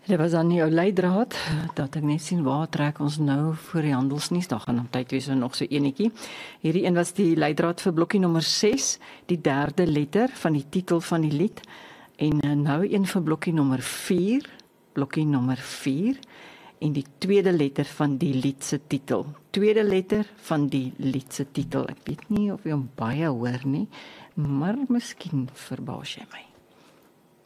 Dit was dan jou leidraad, dat ek net sien waar trek ons nou vir die handelsnuus. Daar gaan op tyd wees nog so enetjie. Hierdie een was die leidraad vir blokkie nommer 6, die derde letter van die titel van die lied. En nou een vir blokkie nommer 4, blokkie nommer 4, en die tweede letter van die lied se titel. Tweede letter van die lied se titel. Ek weet nie of jy hom baie hoor nie, maar miskien verbaas jy my.